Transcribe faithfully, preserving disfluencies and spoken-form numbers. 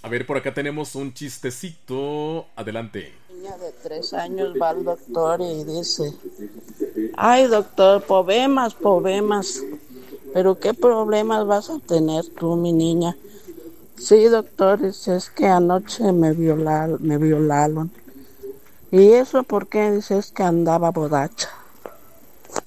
A ver, por acá tenemos un chistecito. Adelante. Niña de tres años va al doctor y dice, ay doctor, problemas, problemas, pero ¿qué problemas vas a tener tú, mi niña? Sí, doctor, dice, es que anoche me violaron, me violaron. ¿Y eso por qué? Dice, es que andaba borracha.